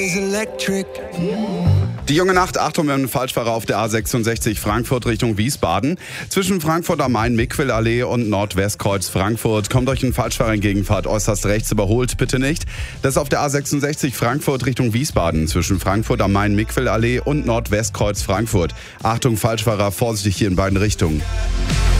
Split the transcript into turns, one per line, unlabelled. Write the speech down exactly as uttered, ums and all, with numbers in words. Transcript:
Die junge Nacht, Achtung, wir haben einen Falschfahrer auf der A sechsundsechzig Frankfurt Richtung Wiesbaden. Zwischen Frankfurt am Main, Miquelallee und Nordwestkreuz Frankfurt kommt euch ein Falschfahrer entgegen, fahrt äußerst rechts, überholt bitte nicht. Das ist auf der A sechsundsechzig Frankfurt Richtung Wiesbaden. Zwischen Frankfurt am Main, Miquelallee und Nordwestkreuz Frankfurt. Achtung, Falschfahrer, vorsichtig hier in beiden Richtungen.